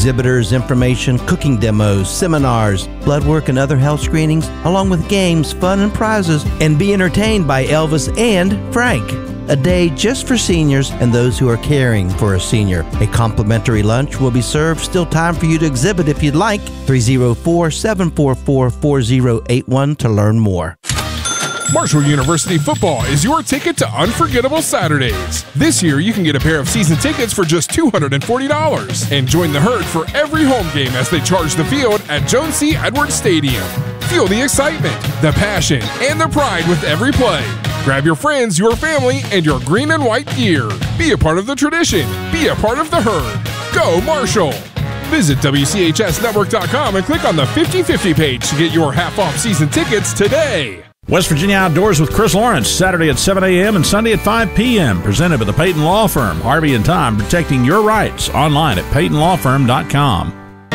exhibitors, information, cooking demos, seminars, blood work, and other health screenings, along with games, fun, and prizes, and be entertained by Elvis and Frank. A day just for seniors and those who are caring for a senior. A complimentary lunch will be served. Still time for you to exhibit if you'd like. 304-744-4081 to learn more. Marshall University football is your ticket to unforgettable Saturdays. This year, you can get a pair of season tickets for just $240 and join the herd for every home game as they charge the field at Joan C. Edwards Stadium. Feel the excitement, the passion, and the pride with every play. Grab your friends, your family, and your green and white gear. Be a part of the tradition. Be a part of the herd. Go Marshall! Visit WCHSnetwork.com and click on the 50/50 page to get your half-off season tickets today. West Virginia Outdoors with Chris Lawrence, Saturday at 7 a.m. and Sunday at 5 p.m. Presented by the Peyton Law Firm. Harvey and Tom, protecting your rights. Online at PeytonLawFirm.com.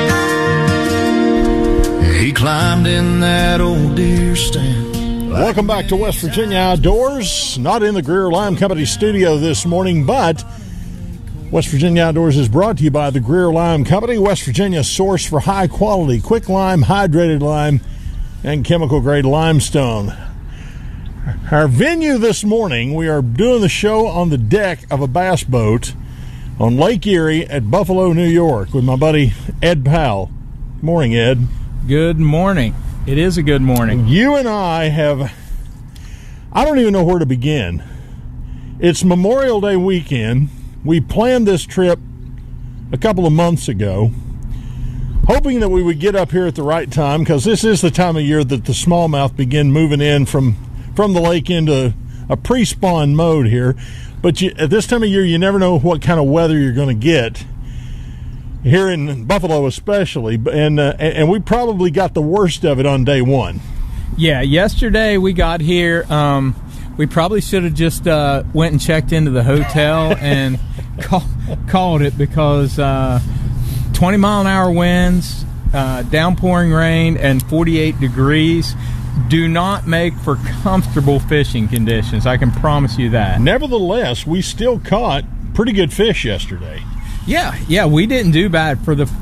He climbed in that old deer stand. Welcome back to West Virginia Outdoors. Not in the Greer Lime Company studio this morning, but West Virginia Outdoors is brought to you by the Greer Lime Company, West Virginia's source for high-quality quick lime, hydrated lime, and chemical-grade limestone. Our venue this morning, we are doing the show on the deck of a bass boat on Lake Erie at Buffalo, New York, with my buddy Ed Powell. Morning, Ed. Good morning. It is a good morning. You and I don't even know where to begin. It's Memorial Day weekend. We planned this trip a couple of months ago, hoping that we would get up here at the right time, because this is the time of year that the smallmouth begin moving in from the lake into a pre-spawn mode here. But at this time of year, you never know what kind of weather you're going to get here in Buffalo especially, and we probably got the worst of it on day one. Yeah, yesterday we got here. We probably should have just went and checked into the hotel and called it, because 20-mile-an-hour winds, downpouring rain, and 48 degrees do not make for comfortable fishing conditions. I can promise you that. Nevertheless, we still caught pretty good fish yesterday. Yeah, we didn't do bad for the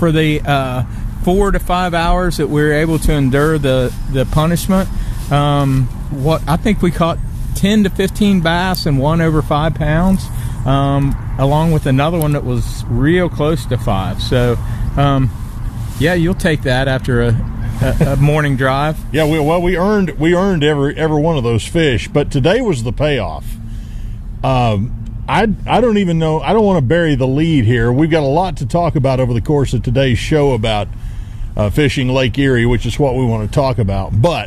4 to 5 hours that we were able to endure the punishment. I think we caught 10 to 15 bass and one over 5 pounds, along with another one that was real close to 5. So, you'll take that after a morning drive. Yeah, we earned every one of those fish, but today was the payoff. I don't even know. I don't want to bury the lead here. We've got a lot to talk about over the course of today's show about fishing Lake Erie, which is what we want to talk about. But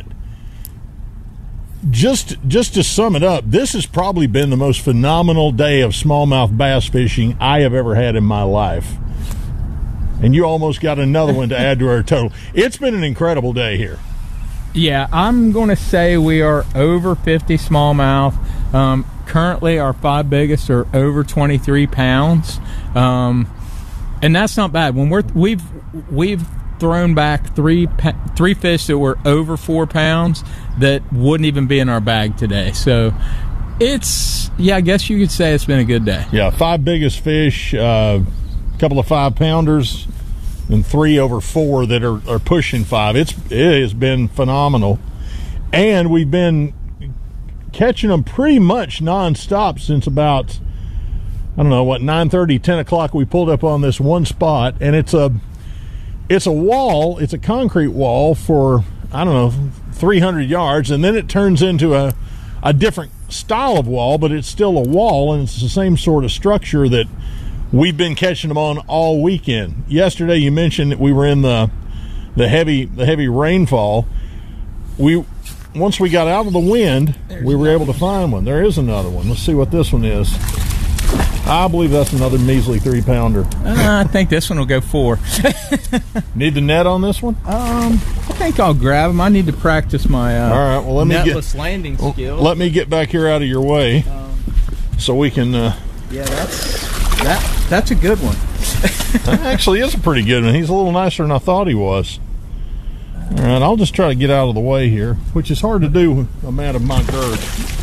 just to sum it up, this has probably been the most phenomenal day of smallmouth bass fishing I have ever had in my life. And you almost got another one to add to our total. It's been an incredible day here. Yeah, I'm going to say we are over 50 smallmouth. Currently, our 5 biggest are over 23 pounds, and that's not bad. When we've thrown back three fish that were over 4 pounds that wouldn't even be in our bag today. So I guess you could say it's been a good day. Yeah, 5 biggest fish, a couple of 5-pounders, and 3 over 4 that are pushing 5. It has been phenomenal, and we've been catching them pretty much nonstop since about, 9:30, 10 o'clock. We pulled up on this one spot, and it's a wall. It's a concrete wall for 300 yards, and then it turns into a different style of wall, but it's still a wall, and it's the same sort of structure that we've been catching them on all weekend. Yesterday, you mentioned that we were in the heavy rainfall. Once we got out of the wind, we were able to find one. There is another one. Let's see what this one is. I believe that's another measly 3-pounder. I think this one will go 4. Need the net on this one? I think I'll grab them. I need to practice my all right, well, netless landing skills. Let me get back here out of your way so we can... that's a good one. That actually is a pretty good one. He's a little nicer than I thought he was. All right, I'll just try to get out of the way here, which is hard to do with a man of my girth.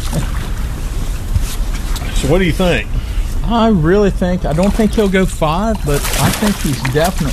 So what do you think? I don't think he'll go 5, but I think he's definitely